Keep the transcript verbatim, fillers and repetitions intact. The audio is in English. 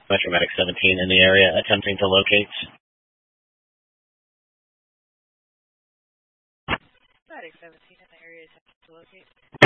Metro Medic seventeen in the area attempting to locate. Medic seventeen in the area attempting to locate.